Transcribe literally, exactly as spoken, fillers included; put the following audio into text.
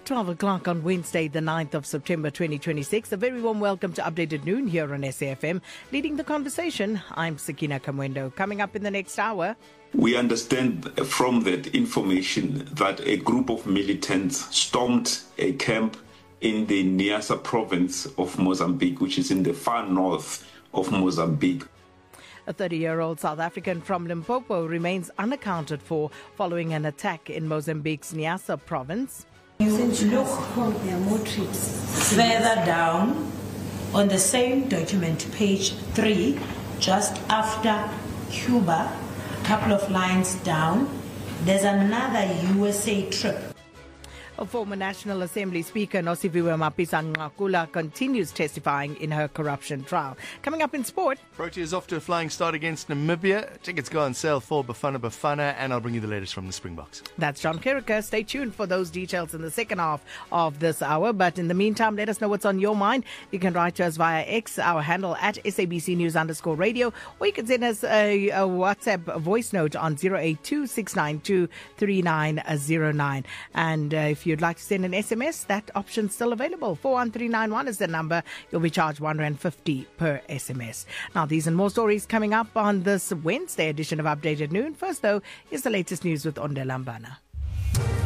twelve o'clock on Wednesday, the ninth of September twenty twenty-six. A very warm welcome to Updated Noon here on S A F M. Leading the conversation, I'm Sakina Kamwendo. Coming up in the next hour. We understand from that information that a group of militants stormed a camp in the Niassa province of Mozambique, which is in the far north of Mozambique. A thirty-year-old South African from Limpopo remains unaccounted for following an attack in Mozambique's Niassa province. You look more trips further down on the same document, page three, just after Cuba, a couple of lines down, there's another U S A trip. A former National Assembly Speaker, Nosiviwe Mapisa-Nqakula, continues testifying in her corruption trial. Coming up in sport. Proteas off to a flying start against Namibia. Tickets go on sale for Bafana Bafana, and I'll bring you the latest from the Springboks. That's John Kerricker. Stay tuned for those details in the second half of this hour. But in the meantime, let us know what's on your mind. You can write to us via X, our handle at S A B C News underscore radio, or you can send us a, a WhatsApp voice note on zero eight two, six nine two, three nine zero nine. And uh, if you'd like to send an S M S, that option's still available. four one three nine one is the number. You'll be charged one rand fifty per S M S. Now, these and more stories coming up on this Wednesday edition of Updated Noon. First, though, is the latest news with Onde Lambana.